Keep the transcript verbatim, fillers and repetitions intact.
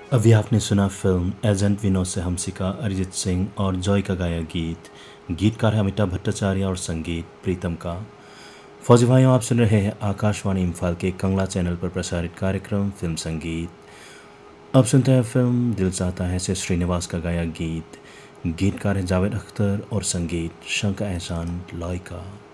अभी आपने सुना फिल्म एजेंट विनोद से हमसिका अरिजीत सिंह और जॉय का गाया गीत। गीतकार है अमिताभ भट्टाचार्य और संगीत प्रीतम का। फौजी भाइयों, आप सुन रहे हैं आकाशवाणी इम्फाल के कंगला चैनल पर प्रसारित कार्यक्रम फिल्म संगीत। अब सुनते हैं फिल्म दिल चाहता है से श्रीनिवास का गाया गीत। गीतकार है जावेद अख्तर और संगीत शंकर एहसान लॉय का।